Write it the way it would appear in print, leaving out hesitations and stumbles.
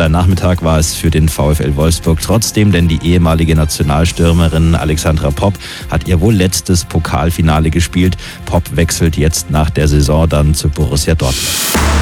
schwerer Nachmittag war es für den VfL Wolfsburg trotzdem, denn die ehemalige Nationalstürmerin Alexandra Popp hat ihr wohl letztes Pokalfinale gespielt. Popp wechselt jetzt nach der Saison dann zu Borussia Dortmund.